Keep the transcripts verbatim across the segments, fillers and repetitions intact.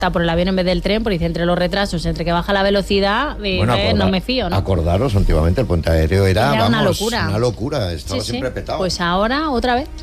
por el avión en vez del tren, porque dice, entre los retrasos, entre que baja la velocidad, dice, bueno, acordar, no me fío, ¿no? Acordaros, antiguamente el puente aéreo era, era vamos, una locura. Una locura, estaba sí, siempre sí. petado. Pues ahora, otra vez.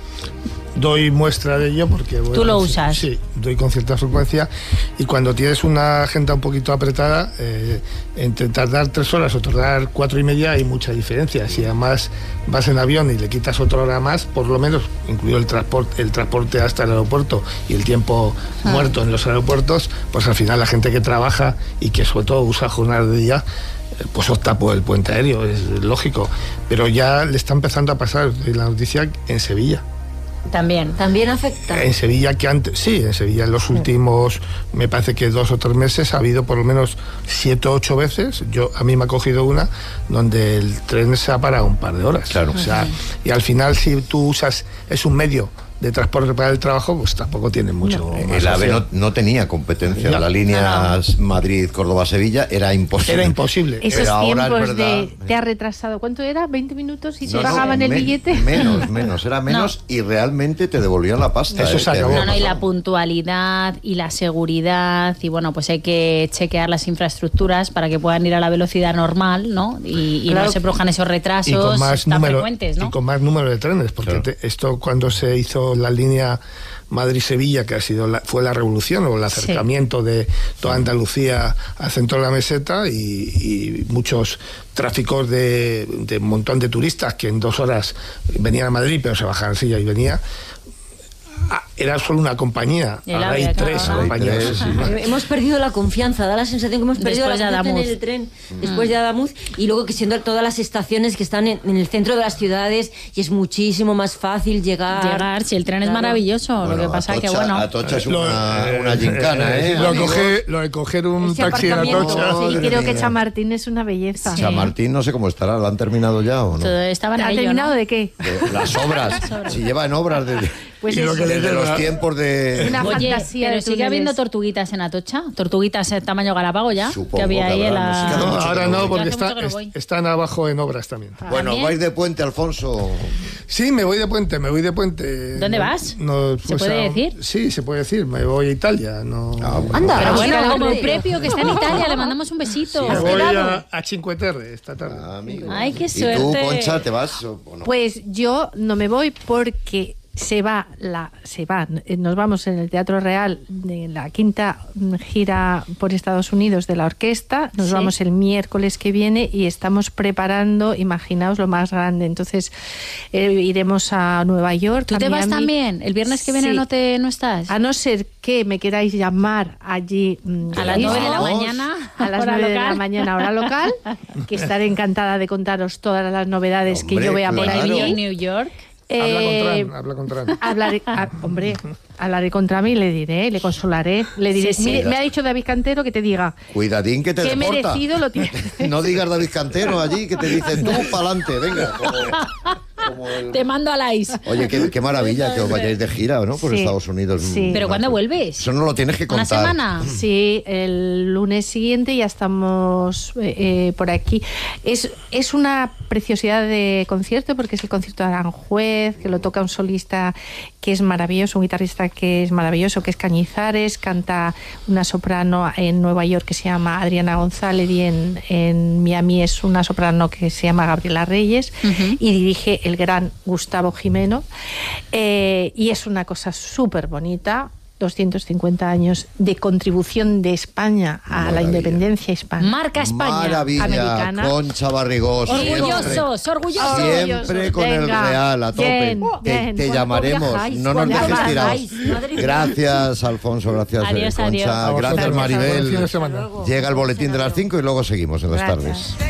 Doy muestra de ello porque... Bueno, ¿tú lo usas? Sí, doy con cierta frecuencia y cuando tienes una agenda un poquito apretada, eh, entre tardar tres horas o tardar cuatro y media hay mucha diferencia. Si además vas en avión y le quitas otra hora más, por lo menos, incluido el transporte, el transporte hasta el aeropuerto y el tiempo ah. muerto en los aeropuertos, pues al final la gente que trabaja y que sobre todo usa jornadas de día, pues opta por el puente aéreo, es lógico. Pero ya le está empezando a pasar la noticia en Sevilla. También. También afecta. En Sevilla, que antes, sí, en Sevilla en los últimos, me parece que dos o tres meses ha habido por lo menos siete o ocho veces, yo a mí me ha cogido una, donde el tren se ha parado un par de horas. Claro. O sea, y al final si tú usas, es un medio de transporte para el trabajo, pues tampoco tiene mucho no. más. El AVE no, no tenía competencia, no. la línea no, no. Madrid, Córdoba, Sevilla era imposible. Era imposible. Esos Pero tiempos ahora es verdad, de te ha retrasado, ¿cuánto era? ¿veinte minutos y no, se no, pagaban el me, billete? Menos, menos, era menos no. y realmente te devolvían la pasta. Eso eh, se acabó. No, no, y la puntualidad y la seguridad y bueno, pues hay que chequear las infraestructuras para que puedan ir a la velocidad normal, ¿no? Y, y claro. no se produzcan esos retrasos y con más tan número, frecuentes, ¿no? Y con más número de trenes, porque claro. te, esto cuando se hizo la línea Madrid-Sevilla, que ha sido la, fue la revolución o el acercamiento sí. de toda Andalucía al centro de la meseta y, y muchos tráficos de, de un montón de turistas que en dos horas venían a Madrid pero se bajaban Silla y venía. Era solo una compañía, ahora hay tres claro. compañías. Tres, sí. Hemos perdido la confianza, da la sensación que hemos perdido después la de confianza en el tren mm. después de Adamuz y luego que siendo todas las estaciones que están en, en el centro de las ciudades y es muchísimo más fácil llegar. Llegar, si el tren claro. es maravilloso, bueno, lo que pasa es que bueno. Atocha es una, una gincana, ¿eh? Lo, coge, lo de coger un Ese taxi en Atocha. Sí, creo que Chamartín es una belleza. Sí. Chamartín no sé cómo estará, ¿lo han terminado ya o no? Todo estaba en ¿Ha ello, terminado ¿no? de qué? De las obras, si lleva en obras desde, pues y lo que desde los tiempos de... Una Oye, fantasía pero de sigue túneles. habiendo tortuguitas en Atocha, tortuguitas de tamaño Galápago ya, Supongo que había que ahí en habrá, la... no sé, No, mucho ahora que no no, voy. porque Hace mucho está, que no voy. están abajo en obras también. Bueno, ¿También? vais de puente, Alfonso. Sí, me voy de puente, me voy de puente. ¿Dónde no, vas? No, ¿Se pues puede a, decir? Sí, se puede decir, me voy a Italia. No, Ah, bueno. Anda, Pero bueno, Mira, como el hombre. Prepio que está en Italia, le mandamos un besito. me voy a, a Cinque Terre esta tarde. Ah, amigo. Ay, qué ¿Y tú, suerte. Concha, te vas o no? Pues yo no me voy porque se va la se va nos vamos en el Teatro Real de la quinta gira por Estados Unidos de la orquesta, nos sí. vamos el miércoles que viene y estamos preparando, imaginaos lo más grande, entonces eh, iremos a Nueva York. ¿Tú te Miami. vas también? ¿El viernes que viene sí. no te no estás? A no ser que me queráis llamar allí a las nueve de la Vamos. mañana, a las nueve de la mañana hora local, que estaré encantada de contaros todas las novedades Hombre, que yo vea por claro. allí. en New York. Habla con Eh, Tran, habla con Tran. Hablaré, a- hombre, hablaré contra mí y le diré, le consolaré, le diré, Sí, sí. "Mire, me ha dicho David Cantero que te diga Cuidadín que te que deporta. merecido lo tiene". No digas David Cantero allí, que te dicen tú pa'lante, venga. Como, como el... Te mando a Lais. Oye, qué, qué maravilla que os vayáis de gira, ¿no? Por Sí, Estados Unidos. sí. ¿Pero cuándo vuelves? Eso no lo tienes que ¿Una contar. semana? Sí, el lunes siguiente ya estamos eh, eh, por aquí. Es, es una preciosidad de concierto porque es el concierto de Aranjuez, que lo toca un solista que es maravilloso, un guitarrista que es maravilloso, que es Cañizares, canta una soprano en Nueva York que se llama Adriana González y en, en Miami es una soprano que se llama Gabriela Reyes Uh-huh. y dirige el gran Gustavo Jimeno. Eh, y es una cosa súper bonita. doscientos cincuenta años de contribución de España a Maravilla. la independencia hispana. Marca España. Maravilla, americana. Concha Barrigós. Orgullosos, orgullosos. Siempre con el Venga, Real a tope. bien, te bien. te ¿Cuándo llamaremos. viajáis? No nos ¿Cuándo dejes tirados. viajáis? Madre mía. Gracias, Alfonso. Gracias, Adiós, Concha. adiós. A vosotros, Gracias, buen fin Maribel. de semana. Llega el boletín de las cinco y luego seguimos en las Gracias. tardes.